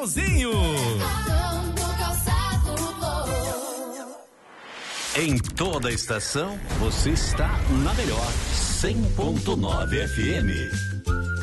Pinhalzinho. Em toda a estação, você está na melhor 100.9 FM.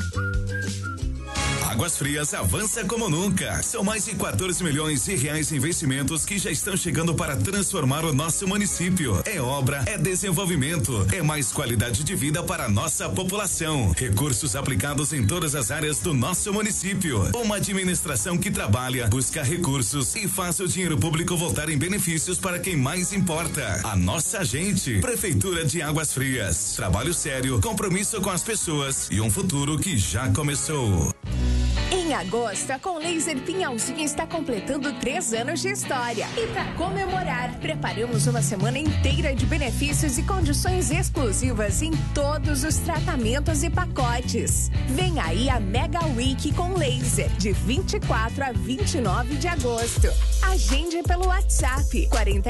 Águas Frias avança como nunca. São mais de 14 milhões de reais em investimentos que já estão chegando para transformar o nosso município. É obra, é desenvolvimento, é mais qualidade de vida para a nossa população. Recursos aplicados em todas as áreas do nosso município. Uma administração que trabalha, busca recursos e faz o dinheiro público voltar em benefícios para quem mais importa. A nossa gente. Prefeitura de Águas Frias. Trabalho sério, compromisso com as pessoas e um futuro que já começou. Em agosto, a Conlaser Pinhalzinho está completando 3 anos de história. E para comemorar, preparamos uma semana inteira de benefícios e condições exclusivas em todos os tratamentos e pacotes. Vem aí a Mega Week com Laser, de 24 a 29 de agosto. Agende pelo WhatsApp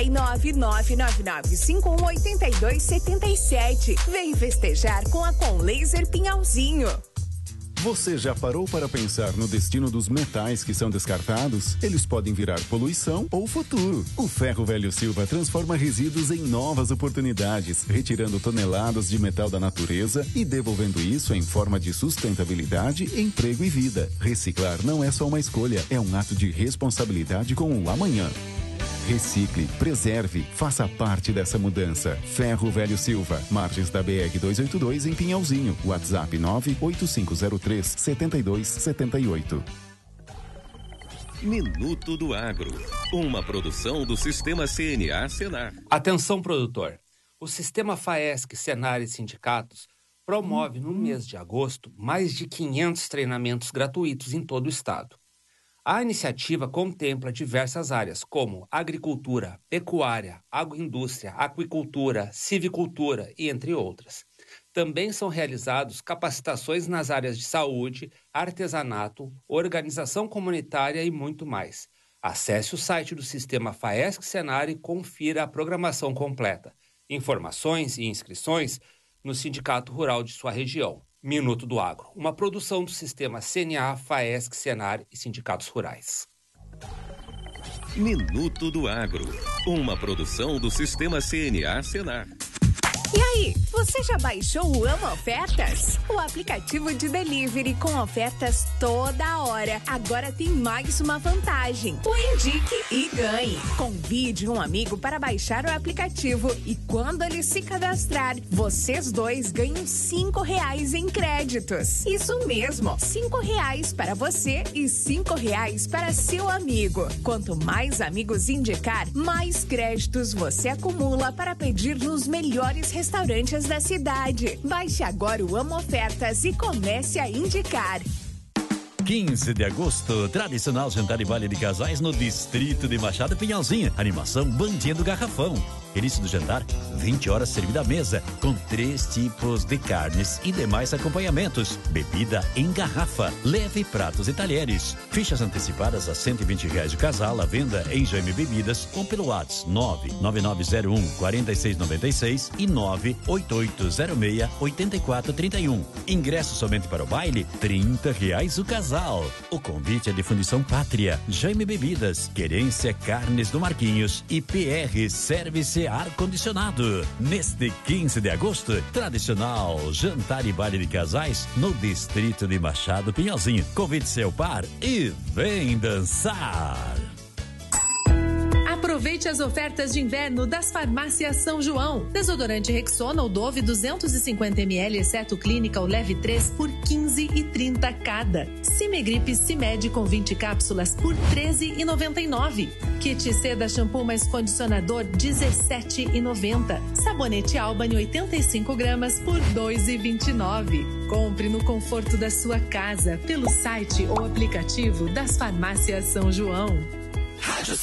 49999518277. Vem festejar com a Conlaser Pinhalzinho. Você já parou para pensar no destino dos metais que são descartados? Eles podem virar poluição ou futuro. O Ferro Velho Silva transforma resíduos em novas oportunidades, retirando toneladas de metal da natureza e devolvendo isso em forma de sustentabilidade, emprego e vida. Reciclar não é só uma escolha, é um ato de responsabilidade com o amanhã. Recicle, preserve, faça parte dessa mudança. Ferro Velho Silva, margens da BR-282 em Pinhalzinho. WhatsApp 98503-7278. Minuto do Agro, uma produção do Sistema CNA Senar. Atenção, produtor. O Sistema FAESC, Senar e Sindicatos promove no mês de agosto mais de 500 treinamentos gratuitos em todo o estado. A iniciativa contempla diversas áreas, como agricultura, pecuária, agroindústria, aquicultura, civicultura e entre outras. Também são realizados capacitações nas áreas de saúde, artesanato, organização comunitária e muito mais. Acesse o site do Sistema FAESC Senar e confira a programação completa. Informações e inscrições no Sindicato Rural de sua região. Minuto do Agro, uma produção do Sistema CNA, FAESC, Senar e Sindicatos Rurais. Minuto do Agro, uma produção do Sistema CNA Senar. E aí, você já baixou o Ama Ofertas? O aplicativo de delivery com ofertas toda hora. Agora tem mais uma vantagem. O Indique e Ganhe. Convide um amigo para baixar o aplicativo e quando ele se cadastrar, vocês dois ganham R$5 em créditos. Isso mesmo, R$5 para você e R$5 para seu amigo. Quanto mais amigos indicar, mais créditos você acumula para pedir nos melhores restaurantes da cidade. Baixe agora o Amo Ofertas e comece a indicar. 15 de agosto, tradicional jantar e baile de casais no distrito de Machado Pinhalzinho. Animação Bandinha do Garrafão. Início do jantar, 20 horas servida à mesa, com 3 tipos de carnes e demais acompanhamentos. Bebida em garrafa, leve pratos e talheres. Fichas antecipadas a R$120 de casal, à venda em Jaime Bebidas ou pelo WhatsApp 99901-4696 e 98806-8431. Ingresso somente para o baile, R$30 o casal. O convite é de Fundição Pátria, Jaime Bebidas, Querência Carnes do Marquinhos e PR Service Ar-Condicionado. Neste 15 de agosto, tradicional jantar e baile de casais no distrito de Machado Pinhalzinho. Convide seu par e vem dançar. Aproveite as ofertas de inverno das farmácias São João. Desodorante Rexona ou Dove 250 ml, exceto Clínica ou Leve 3 por R$15,30 cada. Cimegripe Cimed com 20 cápsulas por R$13,99. Kit Seda Shampoo mais Condicionador R$17,90. Sabonete Albany 85 gramas por R$2,29. Compre no conforto da sua casa pelo site ou aplicativo das farmácias São João. Rádio